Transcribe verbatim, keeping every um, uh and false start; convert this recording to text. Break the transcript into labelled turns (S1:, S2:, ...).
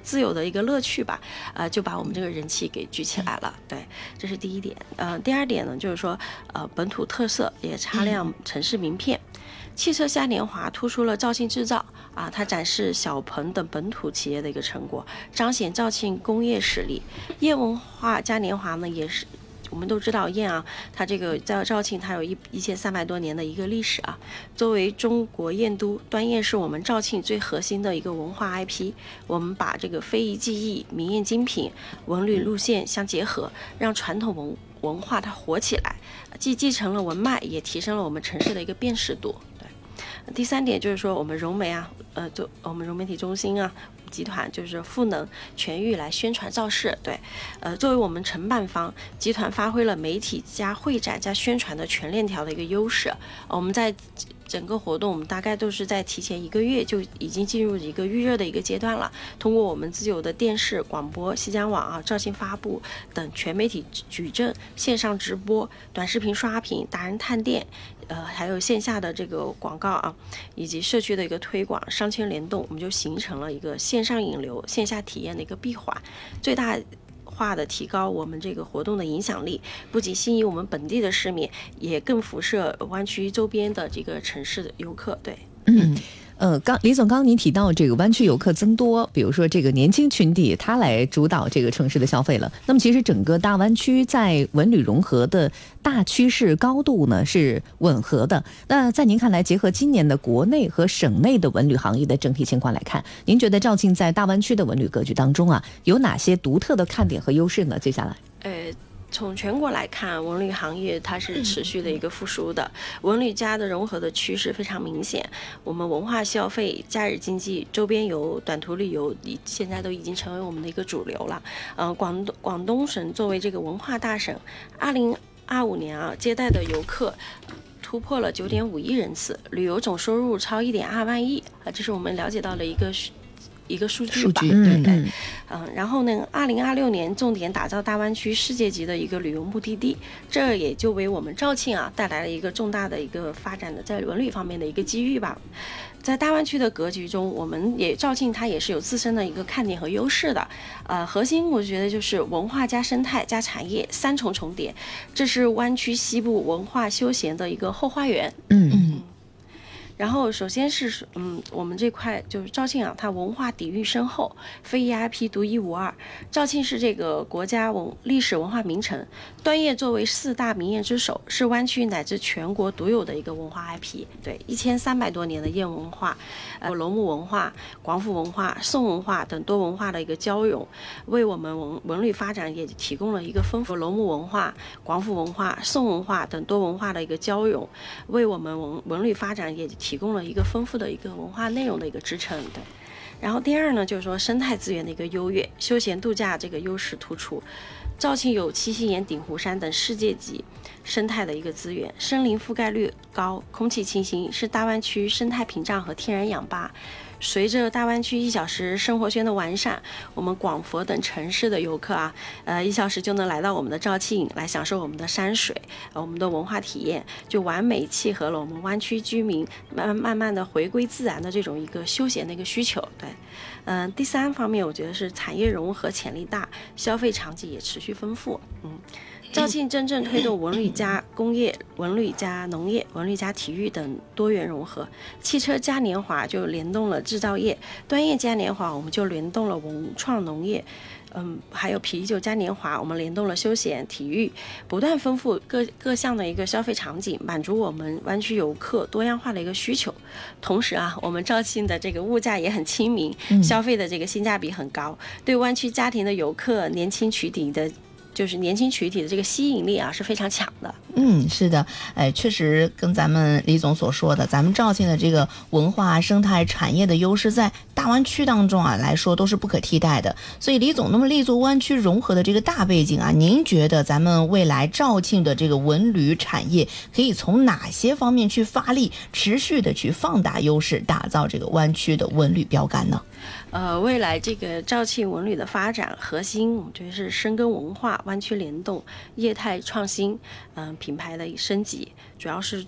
S1: 自由的一个乐趣吧，呃，就把我们这个人气给举起来了。对，这是第一点。呃，第二点呢，就是说，呃，本土特色也擦亮城市名片。汽车嘉年华突出了肇庆制造啊，它展示小鹏等本土企业的一个成果，彰显肇庆工业实力。燕文化嘉年华呢，也是。我们都知道燕啊，它这个在肇庆，它有一一千三百多年的一个历史啊。作为中国燕都，端砚是我们肇庆最核心的一个文化 I P。我们把这个非遗技艺、民艳精品、文旅路线相结合，让传统文文化它活起来，既继承了文脉，也提升了我们城市的一个辨识度。对，第三点就是说，我们融媒啊，呃，就我们融媒体中心啊。集团就是赋能全域来宣传造势。对，呃，作为我们承办方，集团发挥了媒体加会展加宣传的全链条的一个优势。呃、我们在整个活动，我们大概都是在提前一个月就已经进入一个预热的一个阶段了。通过我们自有的电视、广播、西江网啊、肇庆发布等全媒体矩阵、线上直播、短视频刷屏、达人探店。呃，还有线下的这个广告啊，以及社区的一个推广、商圈联动，我们就形成了一个线上引流、线下体验的一个闭环，最大化的提高我们这个活动的影响力，不仅吸引我们本地的市民，也更辐射湾区周边的这个城市的游客。对，
S2: 嗯。呃，刚李总，刚刚您提到这个湾区游客增多，比如说这个年轻群体，他来主导这个城市的消费了。那么，其实整个大湾区在文旅融合的大趋势高度呢是吻合的。那在您看来，结合今年的国内和省内的文旅行业的整体情况来看，您觉得肇庆在大湾区的文旅格局当中啊，有哪些独特的看点和优势呢？接下来，
S1: 呃。从全国来看，文旅行业它是持续的一个复苏的，文旅加的融合的趋势非常明显。我们文化消费、假日经济、周边游、短途旅游，现在都已经成为我们的一个主流了。嗯、呃，广东广东省作为这个文化大省，二零二五年啊，接待的游客突破了九点五亿人次，旅游总收入超一点二万亿啊，这是我们了解到的一个。一个数据吧，
S2: 数据
S1: 对对，
S2: 嗯
S1: 嗯，然后呢，二零二六年重点打造大湾区世界级的一个旅游目的地，这也就为我们肇庆啊带来了一个重大的一个发展的在文旅方面的一个机遇吧。在大湾区的格局中，我们也肇庆它也是有自身的一个看点和优势的，呃，核心我觉得就是文化加生态加产业三重重叠，这是湾区西部文化休闲的一个后花园。
S2: 嗯嗯。
S1: 然后首先是嗯，我们这块就是肇庆啊，它文化底蕴深厚，非遗 I P 独一无二。肇庆是这个国家文历史文化名城，端砚作为四大名宴之首，是湾区乃至全国独有的一个文化 I P。对，一千三百多年的燕文化、呃龙木文化、广府文化、宋文化等多文化的一个交融，为我们文文旅发展也提供了一个丰富龙木文化、广府文化、宋文化等多文化的一个交融，为我们文文旅发展也提供了一个丰富的一个文化内容的一个支撑。对，然后第二呢，就是说生态资源的一个优越，休闲度假这个优势突出。肇庆有七星岩、鼎湖山等世界级生态的一个资源，森林覆盖率高，空气清新，是大湾区生态屏障和天然氧吧。随着大湾区一小时生活圈的完善，我们广佛等城市的游客啊，呃，一小时就能来到我们的肇庆，来享受我们的山水，呃、我们的文化体验，就完美契合了我们湾区居民慢慢慢慢的回归自然的这种一个休闲的一个需求。对，嗯、呃，第三方面，我觉得是产业融合潜力大，消费场景也持续丰富。嗯。肇庆真正推动文旅加工业、文旅加农业、文旅加体育等多元融合。汽车嘉年华就联动了制造业，端砚嘉年华我们就联动了文创农业，嗯，还有啤酒嘉年华我们联动了休闲体育，不断丰富各各项的一个消费场景，满足我们湾区游客多样化的一个需求。同时啊，我们肇庆的这个物价也很亲民，消费的这个性价比很高，对湾区家庭的游客、年轻群体的。就是年轻群体的这个吸引力啊是非常强的。
S3: 嗯，是的，哎，确实跟咱们李总所说的，咱们肇庆的这个文化、生态、产业的优势，在大湾区当中啊来说都是不可替代的。所以李总，那么立足湾区融合的这个大背景啊，您觉得咱们未来肇庆的这个文旅产业可以从哪些方面去发力，持续的去放大优势，打造这个湾区的文旅标杆呢？
S1: 呃，未来这个肇庆文旅的发展核心，我觉得是深耕文化、湾区联动、业态创新，嗯、呃，品牌的升级，主要是